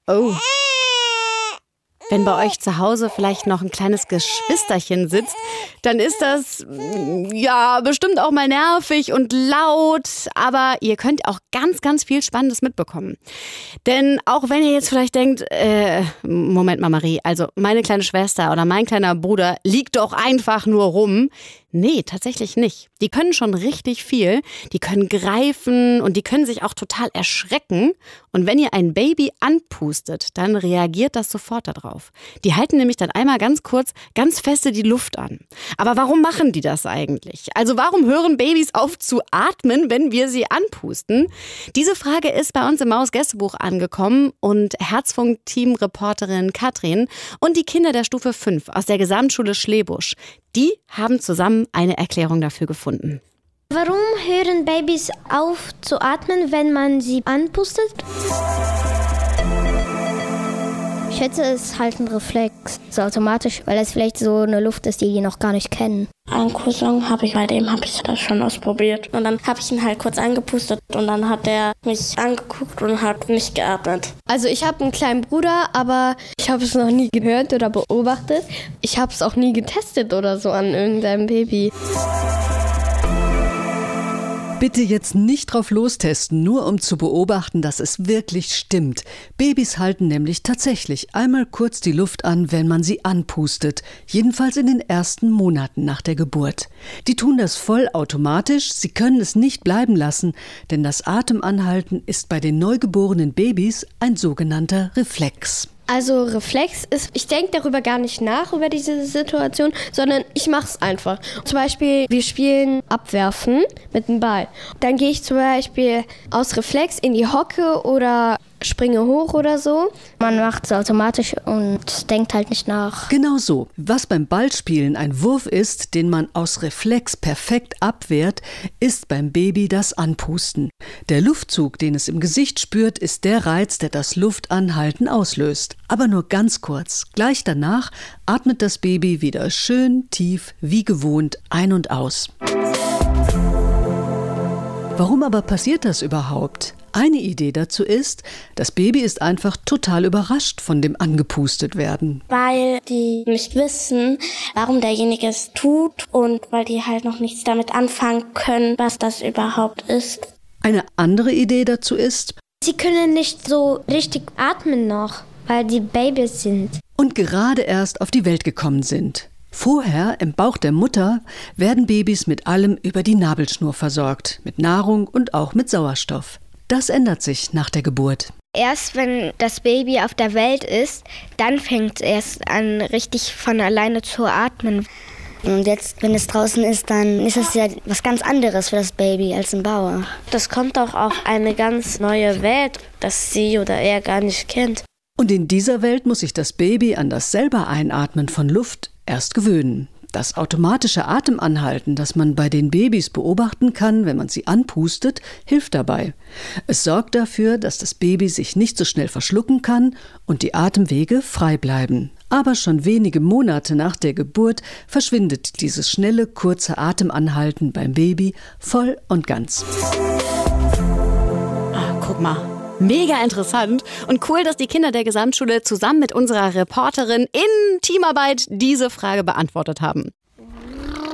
Oh. Wenn bei euch zu Hause vielleicht noch ein kleines Geschwisterchen sitzt, dann ist das ja bestimmt auch mal nervig und laut. Aber ihr könnt auch ganz, ganz viel Spannendes mitbekommen. Denn auch wenn ihr jetzt vielleicht denkt, Moment mal Marie, also meine kleine Schwester oder mein kleiner Bruder liegt doch einfach nur rum. Nee, tatsächlich nicht. Die können schon richtig viel. Die können greifen und die können sich auch total erschrecken. Und wenn ihr ein Baby anpustet, dann reagiert das sofort darauf. Die halten nämlich dann einmal ganz kurz, ganz feste die Luft an. Aber warum machen die das eigentlich? Also warum hören Babys auf zu atmen, wenn wir sie anpusten? Diese Frage ist bei uns im Maus-Gästebuch angekommen und Herzfunk-Team-Reporterin Katrin und die Kinder der Stufe 5 aus der Gesamtschule Schlebusch, die haben zusammen eine Erklärung dafür gefunden. Warum hören Babys auf zu atmen, wenn man sie anpustet? Ich schätze, es ist halt ein Reflex, so automatisch, weil es vielleicht so eine Luft ist, die noch gar nicht kennen. Einen Cousin bei dem habe ich das schon ausprobiert. Und dann habe ich ihn halt kurz angepustet und dann hat er mich angeguckt und hat nicht geatmet. Also ich habe einen kleinen Bruder, aber ich habe es noch nie gehört oder beobachtet. Ich habe es auch nie getestet oder so an irgendeinem Baby. Bitte jetzt nicht drauf lostesten, nur um zu beobachten, dass es wirklich stimmt. Babys halten nämlich tatsächlich einmal kurz die Luft an, wenn man sie anpustet. Jedenfalls in den ersten Monaten nach der Geburt. Die tun das vollautomatisch, sie können es nicht bleiben lassen, denn das Atemanhalten ist bei den neugeborenen Babys ein sogenannter Reflex. Also Reflex ist, ich denke darüber gar nicht nach, über diese Situation, sondern ich mache es einfach. Zum Beispiel, wir spielen Abwerfen mit dem Ball. Dann gehe ich zum Beispiel aus Reflex in die Hocke oder springe hoch oder so. Man macht es automatisch und denkt halt nicht nach. Genau so. Was beim Ballspielen ein Wurf ist, den man aus Reflex perfekt abwehrt, ist beim Baby das Anpusten. Der Luftzug, den es im Gesicht spürt, ist der Reiz, der das Luftanhalten auslöst. Aber nur ganz kurz. Gleich danach atmet das Baby wieder schön tief, wie gewohnt, ein und aus. Warum aber passiert das überhaupt? Eine Idee dazu ist, das Baby ist einfach total überrascht von dem angepustet werden. Weil die nicht wissen, warum derjenige es tut und weil die halt noch nichts damit anfangen können, was das überhaupt ist. Eine andere Idee dazu ist, Sie können nicht so richtig atmen noch, weil die Babys sind. Und gerade erst auf die Welt gekommen sind. Vorher, im Bauch der Mutter, werden Babys mit allem über die Nabelschnur versorgt, mit Nahrung und auch mit Sauerstoff. Das ändert sich nach der Geburt. Erst wenn das Baby auf der Welt ist, dann fängt es erst an, richtig von alleine zu atmen. Und jetzt, wenn es draußen ist, dann ist es ja was ganz anderes für das Baby als im Bauch. Das kommt auch auf eine ganz neue Welt, das sie oder er gar nicht kennt. Und in dieser Welt muss sich das Baby an das selber Einatmen von Luft erst gewöhnen. Das automatische Atemanhalten, das man bei den Babys beobachten kann, wenn man sie anpustet, hilft dabei. Es sorgt dafür, dass das Baby sich nicht so schnell verschlucken kann und die Atemwege frei bleiben. Aber schon wenige Monate nach der Geburt verschwindet dieses schnelle, kurze Atemanhalten beim Baby voll und ganz. Guck mal. Mega interessant und cool, dass die Kinder der Gesamtschule zusammen mit unserer Reporterin in Teamarbeit diese Frage beantwortet haben.